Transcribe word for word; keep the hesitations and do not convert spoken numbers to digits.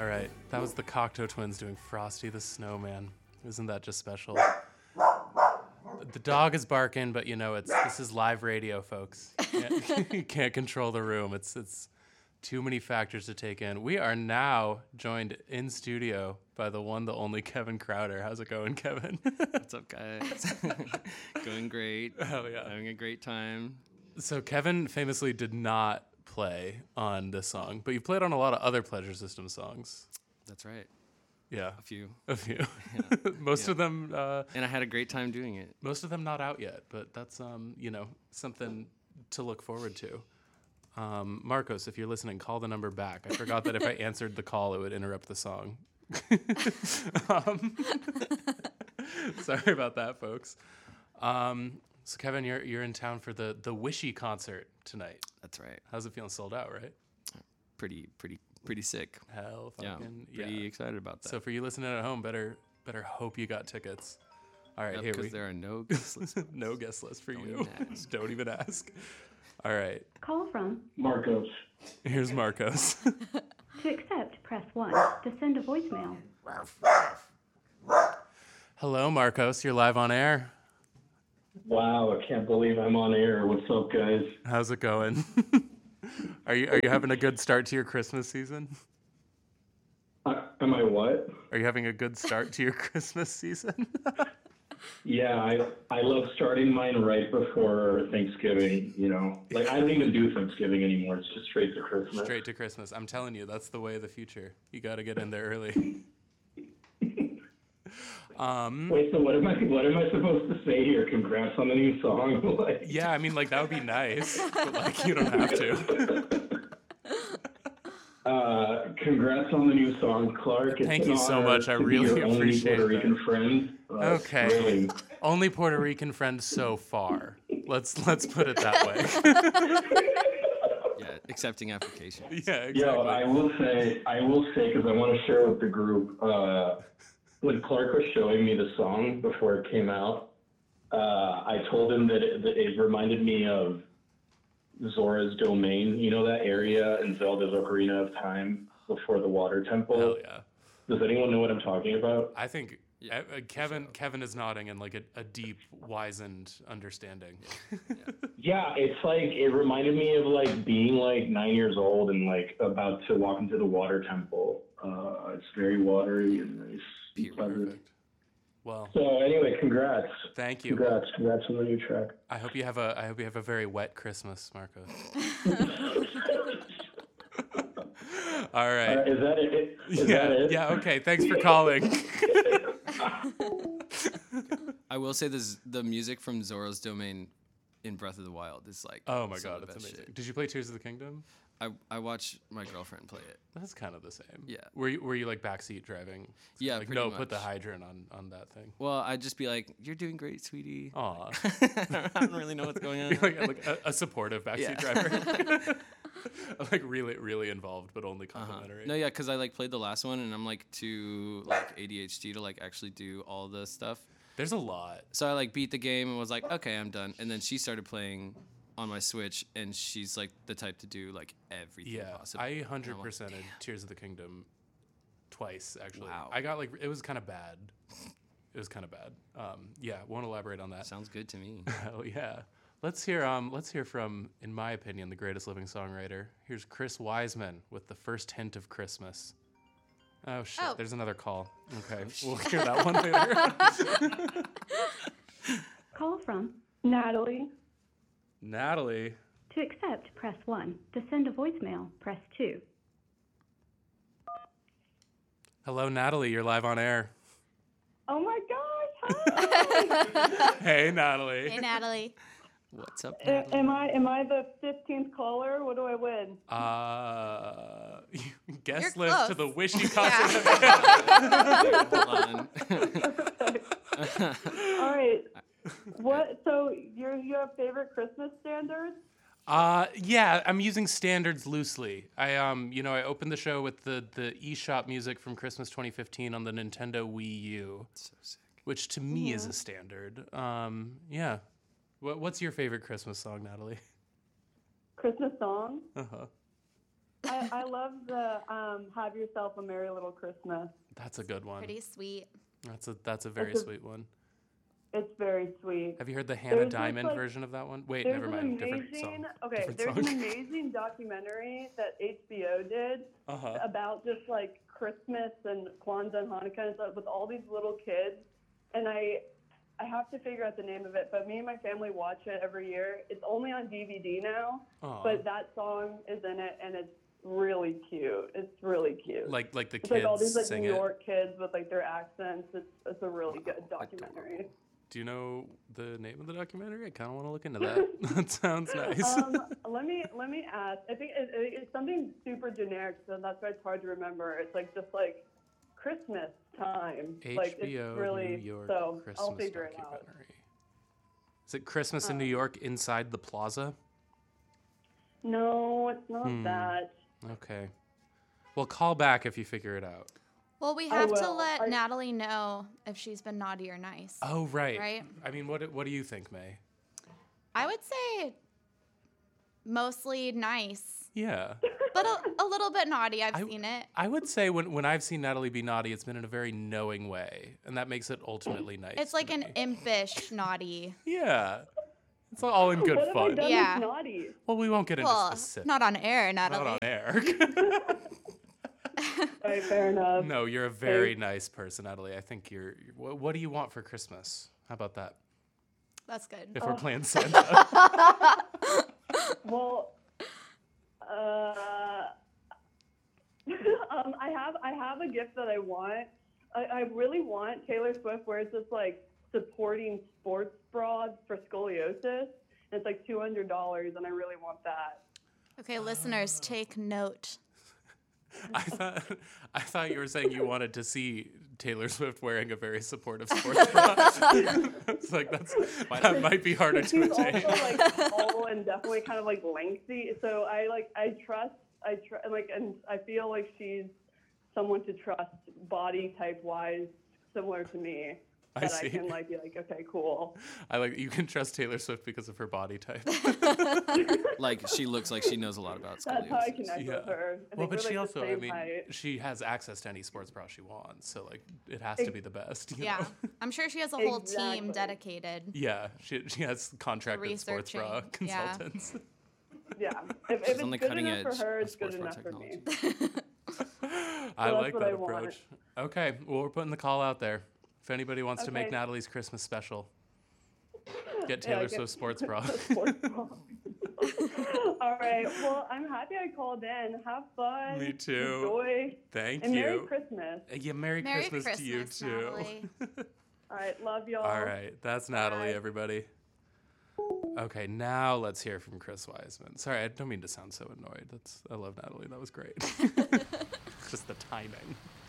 All right, that was the Cocteau Twins doing Frosty the Snowman. Isn't that just special? The dog is barking, but you know it's this is live radio, folks. You can't, you can't control the room. It's it's too many factors to take in. We are now joined in studio by the one, the only Kevin Crowder. How's it going, Kevin? What's up, guys? Going great. Hell yeah. Having a great time. So Kevin famously did not play on this song, but you played on a lot of other Pleasure System songs. That's right. Yeah. A few. A few. Yeah. most Yeah. of them uh, And I had a great time doing it. most of them not out yet, but that's um, you know, something to look forward to. Um, Marcos, if you're listening, call the number back. I forgot that if I answered the call, it would interrupt the song. um, sorry about that, folks. Um, so Kevin, you're you're in town for the the Wishy concert tonight. That's right. How's it feeling? Sold out, right? Pretty, pretty, pretty sick. Hell, Yeah. fucking Pretty yeah. excited about that. So for you listening at home, better better hope you got tickets. All right, Yep, here 'cause we there are no guest lists. no guest list for Don't you. even ask. Don't even ask. All right, Call from. Marcos. here's Marcos. To accept, press one. To send a voicemail. Hello, Marcos. You're live on air. Wow, I can't believe I'm on air. What's up, guys? How's it going? are you are you having a good start to your Christmas season? Uh, am I what? Are you having a good start to your Christmas season? Yeah, I I love starting mine right before Thanksgiving, you know. Like, I don't even do Thanksgiving anymore. It's just straight to Christmas. Straight to Christmas. I'm telling you, that's the way of the future. You got to get in there early. um, Wait, so what am I what am I supposed to say here? Congrats on the new song? Like, yeah, I mean, like, that would be nice, but, like, you don't have to. uh, congrats on the new song, Clark. It's Thank an you so honor much. I to be really your only appreciate Puerto that. Rican friend. Uh, it's Okay. thrilling. Only Puerto Rican friend so far. Let's let's put it that way. Yeah, accepting applications. Yeah, exactly. Yeah, I will say, I will say, because I want to share with the group, uh, when Clark was showing me the song before it came out, uh, I told him that it, that it reminded me of Zora's Domain. You know that area in Zelda's Ocarina of Time before the Water Temple? Hell yeah. Does anyone know what I'm talking about? I think Yeah, uh, uh, Kevin Kevin is nodding in like a, a deep, wizened understanding. Yeah, it's like, it reminded me of like being like nine years old and like about to walk into the Water Temple. Uh, it's very watery and nice. Pure. pleasant. Perfect. Well, So anyway, congrats. thank you. Congrats, congrats on the new track. I hope you have a I hope you have a very wet Christmas, Marcos. All right. Uh, is that it? Is yeah. that it? Yeah. Okay. Thanks for calling. I will say this: the music from Zora's Domain in Breath of the Wild is like. Oh my some god, of the that's best amazing. shit. Did you play Tears of the Kingdom? I I watched my girlfriend play it. That's kind of the same. Yeah. Were you were you like backseat driving? Yeah, Like pretty no, put the much. hydrant on on that thing. Well, I'd just be like, "You're doing great, sweetie." Aw. I don't really know what's going on. like like a, a supportive backseat Yeah. driver. like really really involved, but only Uh-huh. complimentary. No, yeah, because I like played the last one, and I'm like too like A D H D to like actually do all the stuff. There's a lot. So I like beat the game and was like, okay, I'm done. And then she started playing on my Switch, and she's like the type to do like everything Yeah, possible. I And I'm hundred like, percented Tears of the Kingdom twice actually. Wow. I got like it was kind of bad. It was kind of bad. Um, yeah, won't elaborate on that. Sounds good to me. Hell yeah. Let's hear um let's hear from, in my opinion, the greatest living songwriter. Here's Chris Wiseman with The First Hint of Christmas. Oh shit, Oh. there's another call. Okay, we'll hear that one later. Call from. Natalie. Natalie. To accept, press one. To send a voicemail, press two. Hello, Natalie. You're live on air. Oh my gosh. Hi. Hey, Natalie. Hey, Natalie. What's up? A- Natalie? am I am I the fifteenth caller? What do I win? Uh, guest You're list to close. the Wishy concert. Hold on. All right. What? So you you have favorite Christmas standards? Uh, yeah, I'm using standards loosely. I um, you know, I opened the show with the the eShop music from Christmas twenty fifteen on the Nintendo Wii U, So sick. which to me is a standard. Um, yeah. What what's your favorite Christmas song, Natalie? Christmas song? Uh huh. I, I love the um, "Have Yourself a Merry Little Christmas." That's a good one. Pretty sweet. That's a that's a very It's a- sweet one. It's very sweet. Have you heard the Hannah There's this, Diamond like- version of that one? Wait, There's never an mind. amazing, Different song. okay, Different there's song. an amazing documentary that H B O did Uh-huh. about just like Christmas and Kwanzaa and Hanukkah and stuff with all these little kids. And I I have to figure out the name of it, but me and my family watch it every year. It's only on D V D now, Aw. but that song is in it and it's really cute. It's really cute. Like like the it's kids like all these like sing New it. York kids with like their accents. It's it's a really good documentary. Do you know the name of the documentary? I kind of want to look into that. That sounds nice. um, let me let me ask. I think it, it, it's something super generic, so that's why it's hard to remember. It's like just like Christmas time. Like H B O it's really New York so Christmas I'll figure it out. documentary. Is it Christmas in New York inside the plaza? No, it's not Hmm. that. Okay. Well, call back if you figure it out. Well, we I have to will. let I- Natalie know if she's been naughty or nice. Oh, right. Right? I mean, what what do you think, May? I would say mostly nice, Yeah. but a, a little bit naughty. I've I- seen it. I would say when, when I've seen Natalie be naughty, it's been in a very knowing way, and that makes it ultimately nice. It's to like an me. impish naughty. Yeah. It's all in good What have I fun. done Yeah. that's naughty? Well, we won't get into Well, specifics. not on air, Natalie. Not on air. All right, fair enough. No, you're a very nice person, Natalie. I think you're. you're what, what do you want for Christmas? How about that? That's good. If Oh. we're playing Santa. Well, uh, um, I have I have a gift that I want. I, I really want Taylor Swift, where it's just like supporting sports bras for scoliosis. And it's like two hundred dollars, and I really want that. Okay, listeners, take note. I thought I thought you were saying you wanted to see Taylor Swift wearing a very supportive sports bra. It's like that's that might be harder to She's also attain. like tall and definitely kind of like lengthy. So I like I trust I tr- like and I feel like she's someone to trust body type wise, similar to me. I That I, see. can like be like, okay, cool. I like you can trust Taylor Swift because of her body type. Like she looks like she knows a lot about That's how I scoliosis. connect Yeah. with her. I Well, think but we're, she like, the also, I same mean, height. she has access to any sports bra she wants, so like it has to be the best. you Yeah, know? I'm sure she has a whole Exactly. team dedicated. Yeah, she she has contracted sports bra researching, yeah. consultants. Yeah. If, if She's it's on the good cutting enough edge for her, of it's good sports bra enough for me. technology. I that's like what that I want. approach. Okay, well we're putting the call out there. If anybody wants to make Okay. Natalie's Christmas special, get Yeah, Taylor get- Swift sports bra. Sports bra. All right. Well, I'm happy I called in. Have fun. Me too. Enjoy. Thank And you. Merry Christmas. Uh, Yeah, Merry, Merry Christmas, to you Christmas, too. Natalie. All right. Love y'all. All right, that's Natalie, Bye. everybody. Okay, now let's hear from Chris Wiseman. Sorry, I don't mean to sound so annoyed. That's I love Natalie. That was great. Just the timing.